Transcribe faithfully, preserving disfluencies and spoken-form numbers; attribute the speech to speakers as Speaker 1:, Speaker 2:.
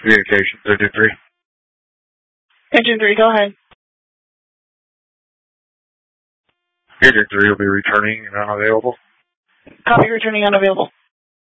Speaker 1: Communications, Engine three.
Speaker 2: Engine three, go ahead.
Speaker 1: Engine three will be returning and unavailable.
Speaker 2: Copy, returning unavailable.